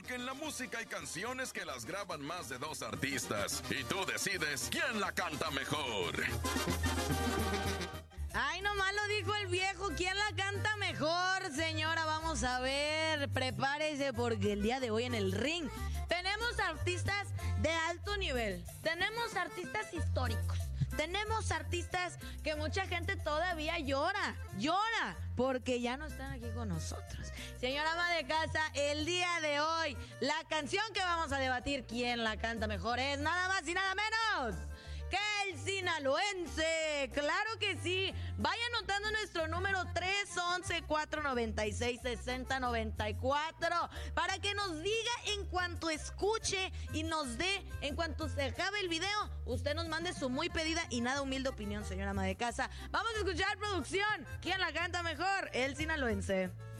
porque en la música hay canciones que las graban más de 2 artistas y tú decides quién la canta mejor. Ay, nomás lo dijo el viejo. ¿Quién la canta mejor, señora? Vamos a ver. Prepárese porque el día de hoy en el ring tenemos artistas de alto nivel. Tenemos artistas históricos. Tenemos artistas que mucha gente todavía llora porque ya no están aquí con nosotros. Señora ama de casa, el día de hoy, la canción que vamos a debatir, ¿quién la canta mejor? Es nada más y nada menos que el sinaloense. Claro que sí. Vaya anotando nuestro número 311-496-6094 para que nos diga en cuanto escuche y nos dé, en cuanto se acabe el video, usted nos mande su muy pedida y nada humilde opinión, señora ama de casa. Vamos a escuchar, producción. ¿Quién la canta mejor? El sinaloense.